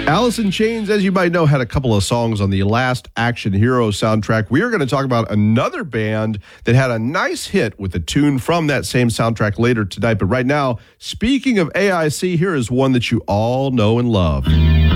Alice in Chains, as you might know, had a couple of songs on the last Action Hero soundtrack. We are going to talk about another band that had a nice hit with a tune from that same soundtrack later tonight. But right now, speaking of AIC, here is one that you all know and love.